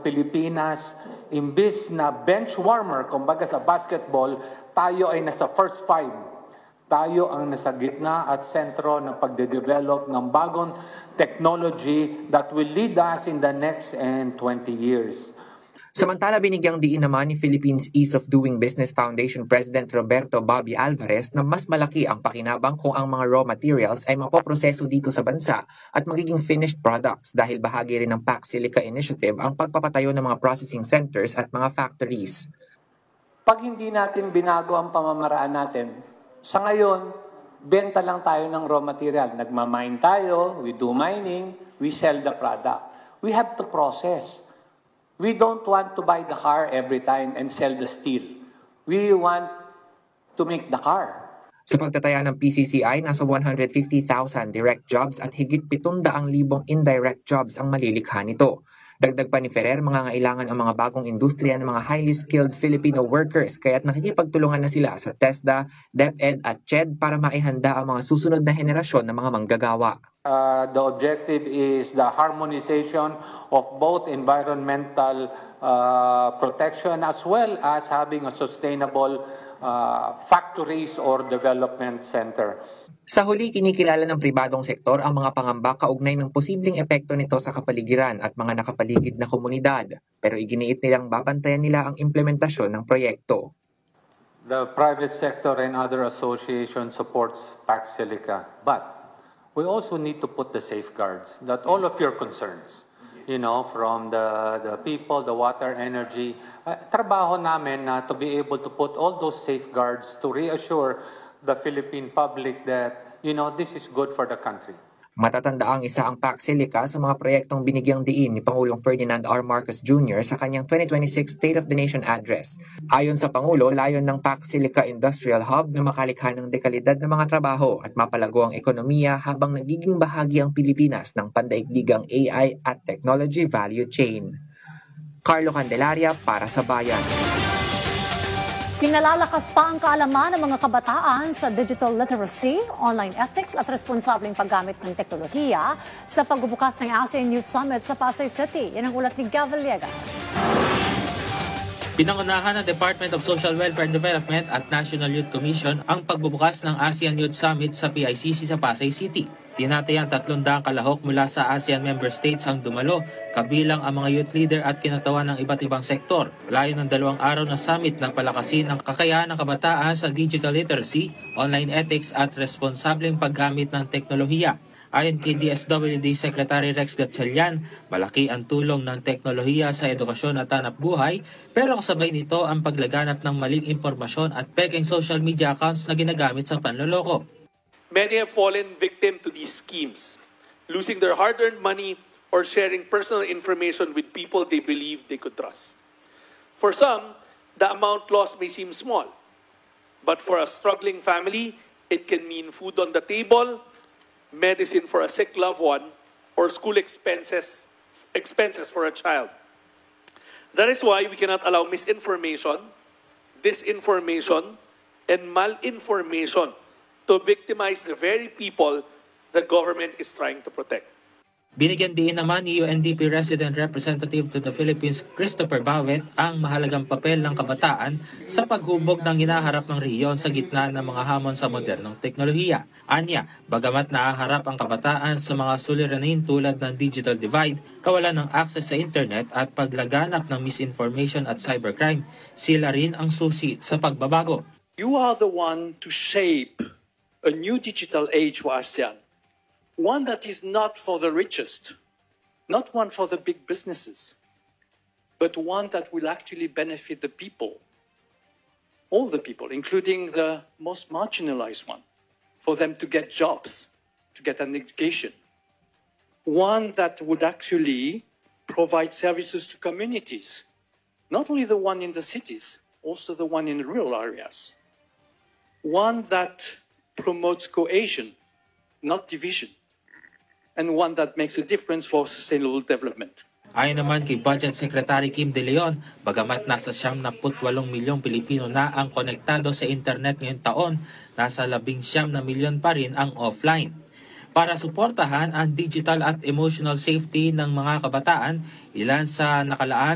Pilipinas, imbis na bench warmer, kumbaga sa basketball, tayo ay nasa first five. Tayo ang nasa gitna at sentro ng pagde-develop ng bagong technology that will lead us in the next 20 years. Samantala, binigyang diin naman ni Philippines Ease of Doing Business Foundation President Roberto Bobby Alvarez na mas malaki ang pakinabang kung ang mga raw materials ay mapoproseso dito sa bansa at magiging finished products dahil bahagi rin ng PAC Silica Initiative ang pagpapatayo ng mga processing centers at mga factories. Pag hindi natin binago ang pamamaraan natin, sa ngayon, benta lang tayo ng raw material. Nagmamine tayo, we do mining, we sell the product. We have to process. We don't want to buy the car every time and sell the steel. We want to make the car. Sa pagtataya ng PCCI, nasa 150,000 direct jobs at higit 700,000 indirect jobs ang malilikha nito. Dagdag pa ni Ferrer, mangangailangan ang mga bagong industriya ng mga highly skilled Filipino workers kaya't nakikipagtulungan na sila sa TESDA, DepEd at CHED para maihanda ang mga susunod na henerasyon ng mga manggagawa. The objective is the harmonization of both environmental protection as well as having a sustainable factories or development center. Sa huli, kinikilala ng pribadong sektor ang mga pangamba kaugnay ng posibleng epekto nito sa kapaligiran at mga nakapaligid na komunidad. Pero iginiit nilang babantayan nila ang implementasyon ng proyekto. The private sector and other associations supports PAC Silica, but we also need to put the safeguards that all of your concerns, from the people, the water, energy, trabaho namin na to be able to put all those safeguards to reassure the Philippine public that, this is good for the country. Matatandaang isa ang PAC Silica sa mga proyektong binigyang diin ni Pangulong Ferdinand R. Marcos Jr. sa kanyang 2026 State of the Nation Address. Ayon sa Pangulo, layon ng PAC Silica Industrial Hub na makalikha ng dekalidad ng mga trabaho at mapalago ang ekonomiya habang nagiging bahagi ang Pilipinas ng pandaigdigang AI at technology value chain. Carlo Candelaria para sa Bayan. Pinalalakas pa ang kaalaman ng mga kabataan sa digital literacy, online ethics at responsableng paggamit ng teknolohiya sa pagbubukas ng ASEAN Youth Summit sa Pasay City. Yan ang ulat ni Gav Villegas. Pinangunahan ng Department of Social Welfare and Development at National Youth Commission ang pagbubukas ng ASEAN Youth Summit sa PICC sa Pasay City. Tinatayang 300 kalahok mula sa ASEAN member states ang dumalo, kabilang ang mga youth leader at kinatawan ng iba't ibang sektor. Layo ng 2 araw na summit na palakasin ang kakayahan ng kabataan sa digital literacy, online ethics at responsableng paggamit ng teknolohiya. Ayon kay DSWD Secretary Rex Gatchalian, malaki ang tulong ng teknolohiya sa edukasyon at hanap buhay, pero kasabay nito ang paglaganap ng maling impormasyon at peking social media accounts na ginagamit sa panloloko. Many have fallen victim to these schemes, losing their hard-earned money or sharing personal information with people they believe they could trust. For some, the amount lost may seem small, but for a struggling family, it can mean food on the table, medicine for a sick loved one, or school expenses for a child. That is why we cannot allow misinformation, disinformation, and malinformation to victimize the very people the government is trying to protect. Binigyan din naman ni UNDP Resident Representative to the Philippines Christopher Bawet ang mahalagang papel ng kabataan sa paghubog ng hinaharap ng rehiyon sa gitna ng mga hamon sa modernong teknolohiya. Anya, bagamat naaharap ang kabataan sa mga suliranin tulad ng digital divide, kawalan ng access sa internet at paglaganap ng misinformation at cybercrime, sila rin ang susi sa pagbabago. You are the one to shape a new digital age for ASEAN. One that is not for the richest, not one for the big businesses, but one that will actually benefit the people, all the people, including the most marginalized one, for them to get jobs, to get an education. One that would actually provide services to communities, not only the one in the cities, also the one in the rural areas. One that promotes cohesion, not division, and one that makes a difference for sustainable development. Ayon naman kay Budget Secretary Kim De Leon, bagamat nasa 78 milyong Pilipino na ang konektado sa internet ngayong taon, nasa 19 na milyon pa rin ang offline. Para suportahan ang digital at emotional safety ng mga kabataan, ilan sa nakalaan